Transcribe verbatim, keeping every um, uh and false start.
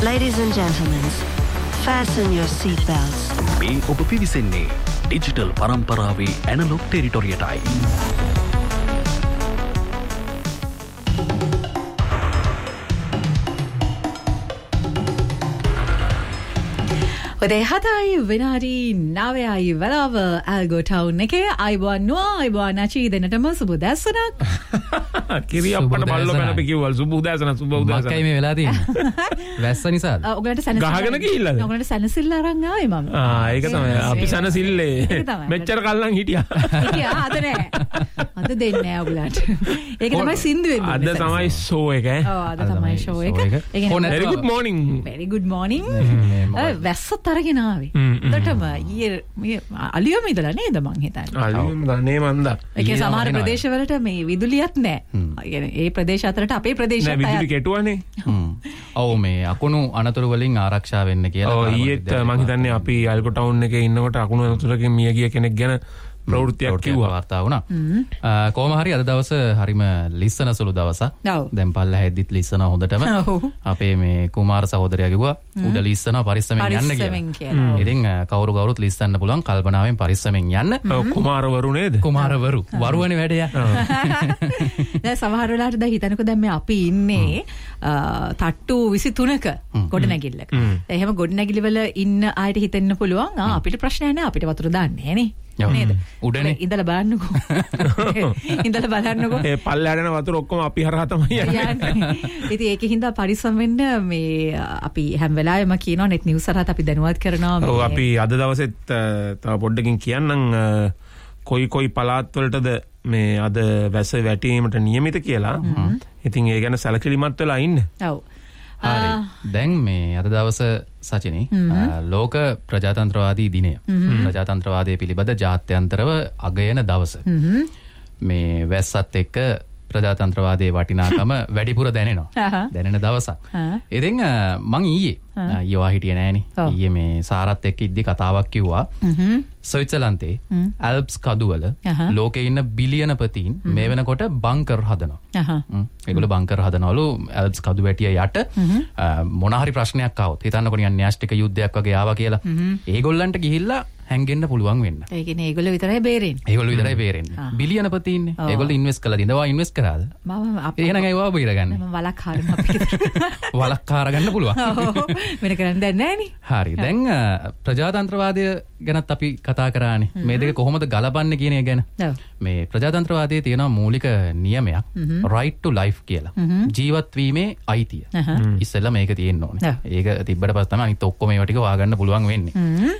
Ladies and gentlemen, fasten your seat belts. මේ ඔබ පිවිසෙන්නේ digital පරම්පරාවේ ඇනලොග් ටෙරිටොරියටයි. ඔදේ හතයි විනාඩි නවයයි වෙලාව ඇල්ගෝ ටවුන් එකේ අයිබෝන් නුවා අයිබෝන් නැචි දෙන්නටම සුබ දැසනක් කිරි අප්පට බල්ලෝ පැනපි කිව්වල් සුබ උදෑසන සුබ උදෑසන මක්කයි මේ වෙලා තියෙන්නේ වැස්ස නිසාද ඔයගලට සනසිල්ල ගහගෙන ගිහිල්ලාද ඔයගලට සනසිල්ල අරන් ආවේ මම ආ ඒක තමයි අපි සනසිල්ලේ මෙච්චර කල්ලන් හිටියා හිටියා අද නෑ අද දෙන්නේ නෑ ඔයගලට ඒක තමයි සින්දුවේ අද තමයි ෂෝ එක ඈ ඔව් අද තමයි ෂෝ එක ඒ කියන්නේ very good morning very good morning වැස්සත් අරගෙන ආවේ එතකොටම ඊයේ අලියම ඉඳලා නේද මං හිතන්නේ අලියම දන්නේ මන්ද ඒක සමහර ප්‍රදේශවලට මේ විදුලියක් නෑ. يعني ඒ ප්‍රදේශ අතරට අපේ ප්‍රදේශයත් නෑ විදුලි කෙටුවානේ. ඔව් මේ අකුණු අනතුරු වලින් ආරක්ෂා වෙන්න කියලා. ඔව් ඊයේත් මං හිතන්නේ අපි අල්කෝ ටවුන් එකේ ඉන්නකොට අකුණු අනතුරකින් මිය ගිය කෙනෙක් ගැන ප්‍රවෘත්තියක් කිව්වා වාර්තා වුණා. කොහොම හරි අද දවස හරිම ලිස්සන සුළු දවසක්. දැන් පල්ලා හැද්දිත් ලිස්සන හොඳටම. අපේ මේ කුමාර සහෝදරයා කිව්වා උඩ ලිස්සන පරිස්සමෙන් යන්න කියලා. ඉතින් කවුරු කවුරුත් ලිස්සන්න පුළුවන් කල්පනාවෙන් පරිස්සමෙන් යන්න. ඔව් කුමාරවරු නේද? කුමාරවරු. වරුවනේ වැඩේ. දැන් සමහර වෙලාවට දැන් හිතනකො දැන් මේ අපි ඉන්නේ තට්ටු විසි තුනක ගොඩනැගිල්ලක. එහෙම ගොඩනැගිලි වල ඉන්න අයට හිතෙන්න පුළුවන් ආ අපිට ප්‍රශ්නයක් නෑ අපිට වතුර දාන්නේ නෑනේ. නේද? උඩනේ ඉඳලා බලන්නකෝ. ඉඳලා බලන්නකෝ. ඒ පල්ලයට යන වතුර ඔක්කොම අපි හරහා තමයි යන්නේ. ඉතින් ඒකේ හින්දා පරිස්සම් වෙන්න මේ අපි හැම වෙලාවෙම කියනවා net news හරහා අපි දැනුවත් කරනවා. ඔව් අපි අද දවසෙත් තව පොඩ්ඩකින් කියන්නම් කොයි කොයි පළාත් වලටද මේ අද වැස වැටීමට නියමිත කියලා. ඉතින් ඒ ගැන සැලකිලිමත් වෙලා ඉන්න. ඔව්. හරි. දැන් මේ අද දවස සචිනි ලෝක ප්‍රජාතන්ත්‍රවාදී දිනය. ප්‍රජාතන්ත්‍රවාදය පිළිබඳ ජාත්‍යන්තරව අගයන දවස. මේ වැස්සත් එක්ක ප්‍රජාතන්ත්‍රවාදයේ වටිනාකම වැඩිපුර දැනෙනවා. දැනෙන දවසක්. ඉතින් මං ඊයේ ඊවා හිටියේ නෑනේ. ඊයේ මේ සාරත් එක්ක ඉද්දි කතාවක් කිව්වා. ස්විට්සර්ලන්තේ ඇල්ප්ස් කදුවල ලෝකේ ඉන්න බිලියනපතීන් මේ වෙනකොට බංකර් හදනවා. ඒගොල්ලෝ බංකර් හදනවලු ඇල්ප්ස් කදු වැටිය යට මොන හරි ප්‍රශ්නයක් ආවොත් හිතන්නකො නිකන් න්‍යෂ්ටික යුද්ධයක් වගේ ආවා කියලා. ඒගොල්ලන්ට ගිහිල්ලා හැංගෙන්න පුළුවන් වෙන්න. ඒ කියන්නේ ඒගොල්ලෝ විතරයි බේරෙන්නේ. ඒගොල්ලෝ විතරයි බේරෙන්නේ. බිලියනපතීන්නේ. ඒගොල්ලෝ ඉන්වෙස්ට් කළා දිනවා ඉන්වෙස්ට් කරාද? මම අපි එහෙනම් ඒවා බේරගන්නේ. මම වලක් හරිම අපි වලක් කාර ගන්න පුළුවන්. ඔව්. වෙන කරන්න දෙයක් නෑනේ. හරි. දැන් ප්‍රජාතන්ත්‍රවාදය ගැනත් අපි කතා කරානේ. මේ දෙක කොහොමද ගලපන්නේ කියන එක ගැන. මේ ප්‍රජාතන්ත්‍රවාදයේ තියෙන මූලික නියමයක් right to life කියලා. ජීවත් වීමේ අයිතිය. ඉස්සෙල්ලා මේක තියෙන්න ඕනේ. ඒක තිබ්බට පස්සේ තමයි අනිත් ඔක්කොම ඒවා ටික හොයාගන්න පුළුවන් වෙන්නේ.